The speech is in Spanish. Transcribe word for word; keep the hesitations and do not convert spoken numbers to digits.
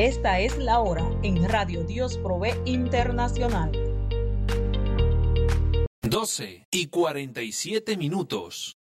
Esta es la hora en Radio Dios Provee Internacional. doce y cuarenta y siete minutos.